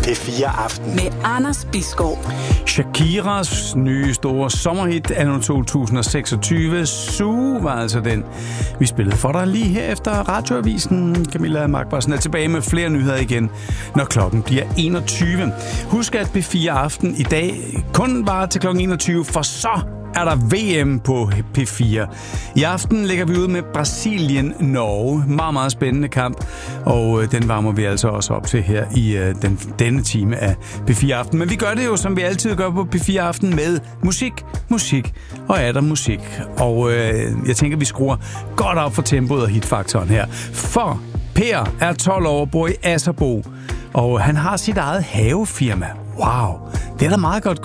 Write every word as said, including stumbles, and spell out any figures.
P fire Aften. Med Anders Bisgaard. Shakiras nye store sommerhit anno to tusind og seksogtyve. Sue var altså den, vi spillede for dig lige her efter radioavisen. Camilla Magbarsen er tilbage med flere nyheder igen, når klokken bliver enogtyve. Husk, at P fire Aften i dag kun var til klokken enogtyve, for så er der V M på P fire. I aften lægger vi ud med Brasilien-Norge. Meget, meget spændende kamp, og øh, den varmer vi altså også op til her i øh, den, denne time af P fire Aften. Men vi gør det jo, som vi altid gør på P fire Aften, med musik, musik og er der musik. Og øh, jeg tænker, vi skruer godt op for tempoet og hitfaktoren her. For Per er tolv år og bor i Asserbo, og han har sit eget havefirma. Wow, det er da meget godt